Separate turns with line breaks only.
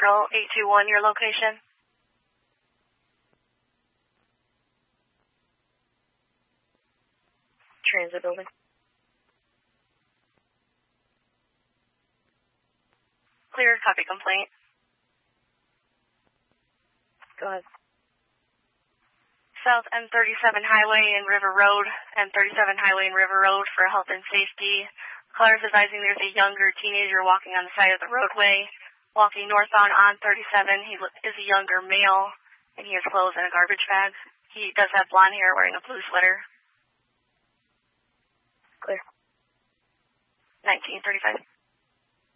Central 821, your location. Transit building. Clear, copy complaint. Go ahead. South M37 Highway and River Road, M37 Highway and River Road for health and safety. Caller is advising there's a younger teenager walking on the side of the roadway, walking northbound on 37. He is a younger male, and he has clothes in a garbage bag. He does have blonde hair, wearing a blue sweater. Clear. 1935.